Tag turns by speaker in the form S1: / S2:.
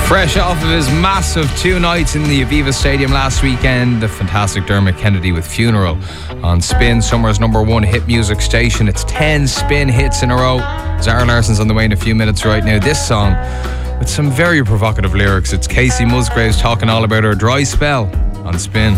S1: Fresh off of his massive 2 nights in the Aviva Stadium last weekend, the fantastic Dermot Kennedy with Funeral on Spin, Summer's #1 hit music station. It's 10 Spin hits in a row. Zara Larson's on the way in a few minutes right now. This song with some very provocative lyrics. It's Casey Musgraves talking all about her dry spell on Spin.